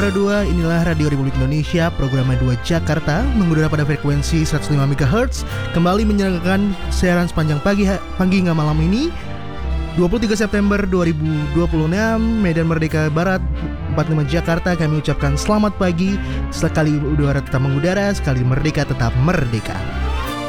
2, inilah Radio Republik Indonesia, program 2 Jakarta, mengudara pada frekuensi 105 MHz, kembali menyelenggarakan siaran sepanjang pagi hingga malam ini, 23 September 2026, Medan Merdeka Barat 45 Jakarta. Kami ucapkan selamat pagi. Sekali udara tetap mengudara, sekali merdeka tetap merdeka.